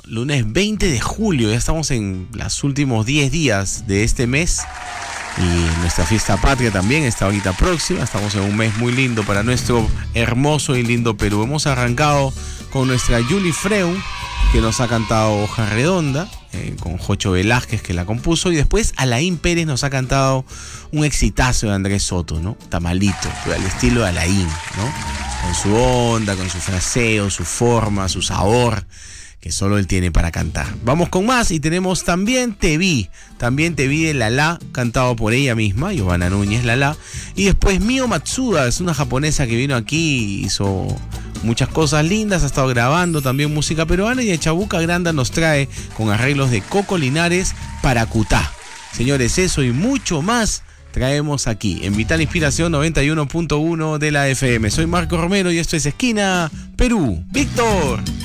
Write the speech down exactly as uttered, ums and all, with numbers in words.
lunes veinte de julio, ya estamos en los últimos diez días de este mes. Y nuestra fiesta patria también está ahorita próxima. Estamos en un mes muy lindo para nuestro hermoso y lindo Perú. Hemos arrancado con nuestra Yuli Freun, que nos ha cantado Hoja Redonda, eh, con Jocho Velázquez, que la compuso. Y después Alain Pérez nos ha cantado un exitazo de Andrés Soto, ¿no? Tamalito, pero al estilo de Alain, ¿no? Con su onda, con su fraseo, su forma, su sabor, que solo él tiene para cantar. Vamos con más y tenemos También Te Vi. También Te Vi de Lala, cantado por ella misma, Giovanna Núñez Lala. Y después Mio Matsuda, es una japonesa que vino aquí, hizo muchas cosas lindas, ha estado grabando también música peruana. Y de Chabuca Granda nos trae con arreglos de Coco Linares para Cutá. Señores, eso y mucho más traemos aquí en Vital Inspiración noventa y uno punto uno de la F M. Soy Marco Romero y esto es Esquina Perú. ¡Víctor!